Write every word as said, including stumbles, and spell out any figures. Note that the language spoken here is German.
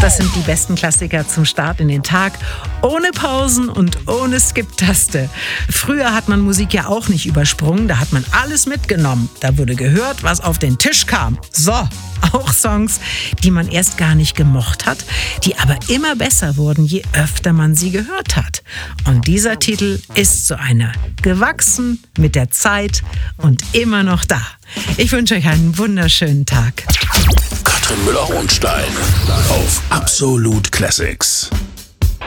Das sind die besten Klassiker zum Start in den Tag. Ohne Pausen und ohne Skip-Taste. Früher hat man Musik ja auch nicht übersprungen. Da hat man alles mitgenommen. Da wurde gehört, was auf den Tisch kam. So, auch Songs, die man erst gar nicht gemocht hat, die aber immer besser wurden, je öfter man sie gehört hat. Und dieser Titel ist so einer. Gewachsen mit der Zeit und immer noch da. Ich wünsche euch einen wunderschönen Tag. Katrin Müller-Hohenstein auf Absolut Classics.